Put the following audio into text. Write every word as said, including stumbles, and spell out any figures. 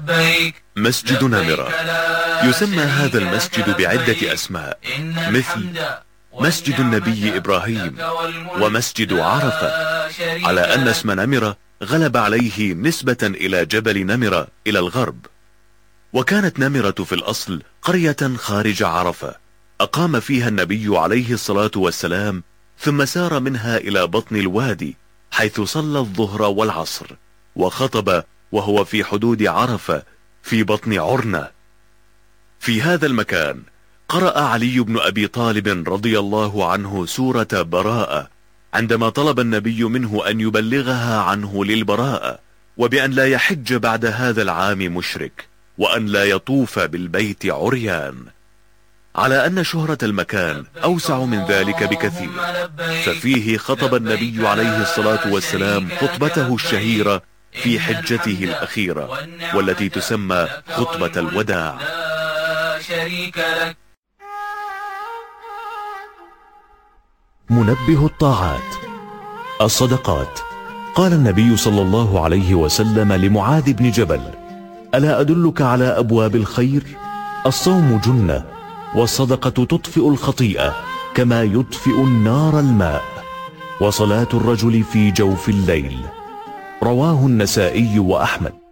مسجد نمرة يسمى هذا المسجد بعدة أسماء، مثل مسجد النبي إبراهيم ومسجد عرفة، على أن اسم نمرة غلب عليه نسبة إلى جبل نمرة إلى الغرب. وكانت نمرة في الأصل قرية خارج عرفة أقام فيها النبي عليه الصلاة والسلام، ثم سار منها إلى بطن الوادي حيث صلى الظهر والعصر وخطب وهو في حدود عرفة في بطن عرنة. في هذا المكان قرأ علي بن أبي طالب رضي الله عنه سورة براءة عندما طلب النبي منه أن يبلغها عنه للبراءة، وبأن لا يحج بعد هذا العام مشرك، وأن لا يطوف بالبيت عريان، على أن شهرة المكان أوسع من ذلك بكثير. ففيه خطب النبي عليه الصلاة والسلام خطبته الشهيرة في حجته الأخيرة، والتي تسمى خطبة الوداع. منبه الطاعات. الصدقات. قال النبي صلى الله عليه وسلم لمعاذ بن جبل: ألا أدلك على أبواب الخير؟ الصوم جنة، والصدقة تطفئ الخطيئة كما يطفئ النار الماء، وصلاة الرجل في جوف الليل. رواه النسائي وأحمد.